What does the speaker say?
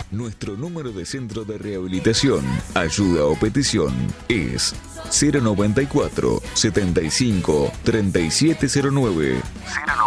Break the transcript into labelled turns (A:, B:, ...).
A: Nuestro número de centro de rehabilitación, ayuda o petición es 094 75 3709. 094